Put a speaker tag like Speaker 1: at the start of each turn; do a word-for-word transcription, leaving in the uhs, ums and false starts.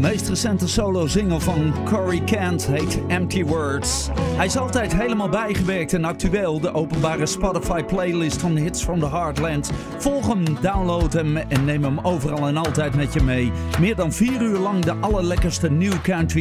Speaker 1: meest recente solo-single van Corey Kent heet Empty Words. Hij is altijd helemaal bijgewerkt en actueel. De openbare Spotify-playlist van Hits from the Heartland. Volg hem, download hem en neem hem overal en altijd met je mee. Meer dan vier uur lang de allerlekkerste new country